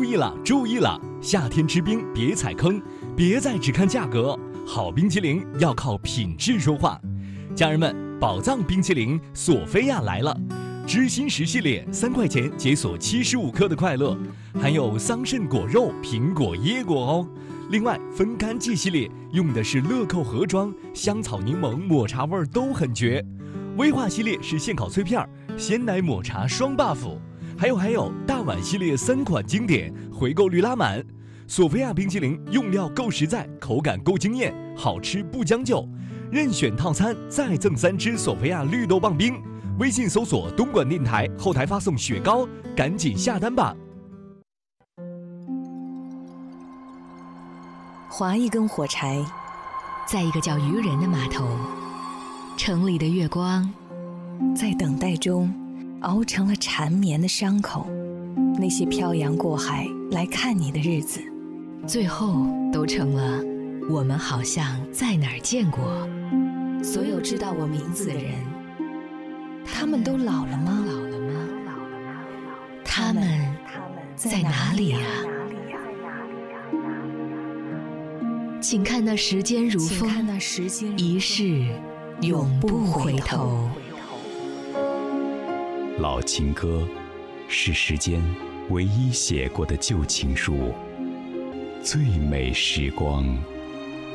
意了，注意了！夏天吃冰别踩坑，别再只看价格，好冰淇淋要靠品质说话。家人们，宝藏冰淇淋索菲亚来了，知心10系列3块钱解锁75克的快乐，还有桑葚果肉、苹果、椰果哦。另外，分干季系列用的是乐扣盒装，香草、柠檬、抹茶味都很绝。威化系列是现烤脆片，鲜奶抹茶双 buff。还有，大碗系列3款经典，回购率拉满。索菲亚冰淇淋用料够实在，口感够惊艳，好吃不将就。任选套餐再赠3支索菲亚绿豆棒冰。微信搜索东莞电台，后台发送雪糕，赶紧下单吧。 划一根火柴， 在一个叫渔人的码头，城里的月光在等待中熬成了缠绵的伤口。那些漂洋过海来看你的日子， 最后都成了我们好像在哪儿见过。 所有知道我名字的人，他们都老了吗？ 他们在哪里呀？请看那时间如风，一世永不回头。 老情歌是时间唯一写过的旧情书，最美时光